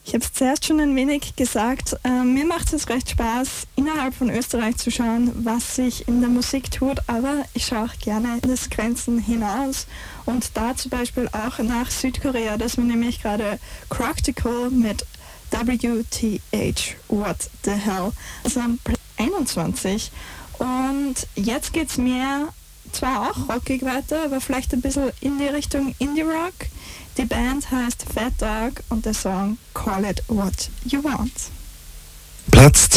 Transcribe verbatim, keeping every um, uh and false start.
Ich habe es zuerst schon ein wenig gesagt, äh, mir macht es recht Spaß, innerhalb von Österreich zu schauen, was sich in der Musik tut, aber ich schaue auch gerne in das Grenzen hinaus und da zum Beispiel auch nach Südkorea, das mir nämlich gerade Croctical mit W T H, What the Hell, also am Platz einundzwanzig. Und jetzt geht es mir zwar auch rockig weiter, aber vielleicht ein bisschen in die Richtung Indie-Rock. Die Band heißt Fat Dog und der Song Call It What You Want. Platz